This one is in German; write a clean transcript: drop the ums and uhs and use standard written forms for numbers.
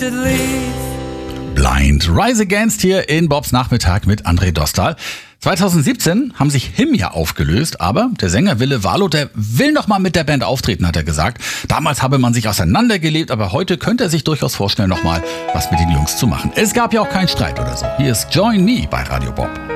Blind Rise Against hier in Bobs Nachmittag mit André Dostal. 2017 haben sich Him ja aufgelöst, aber der Sänger Ville Valo, der will noch mal mit der Band auftreten, hat er gesagt. Damals habe man sich auseinandergelebt, aber heute könnte er sich durchaus vorstellen, noch mal was mit den Jungs zu machen. Es gab ja auch keinen Streit oder so. Hier ist Join Me bei Radio Bob.